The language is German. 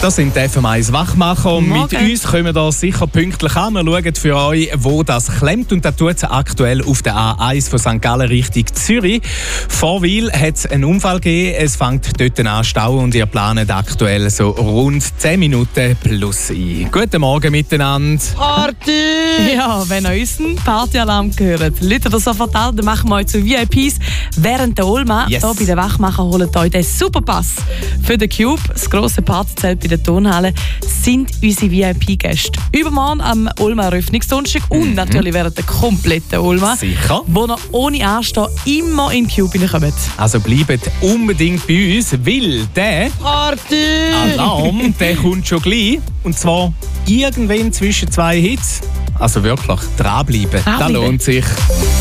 Das sind die FM1 Wachmacher. Und mit uns kommen wir sicher pünktlich an. Wir schauen für euch, wo das klemmt. Und das tut es aktuell auf der A1 von St. Gallen Richtung Zürich. Vor Wil hat es einen Unfall gegeben. Es fängt dort an Stau und ihr planet aktuell so rund 10 Minuten plus ein. Guten Morgen miteinander. Party! Ja, wenn ihr unseren Partyalarm gehört, Leute das sofort an, dann machen wir euch zu VIPs während der Olma. Yes. Hier bei den Wachmacher holt euch den Superpass für den Cube. Das grosse Partyzelt bei der Turnhalle sind unsere VIP-Gäste. Übermorgen am Olma-Eröffnungsdonnerstag und natürlich während der kompletten Olma. Sicher. Wo ihr ohne Anstehen immer in den Cube hineinkommt. Also bleibt unbedingt bei uns, weil der Alarm, der kommt schon gleich. Und zwar irgendwann zwischen 2 Hits. Also wirklich, dranbleiben. Das lohnt sich.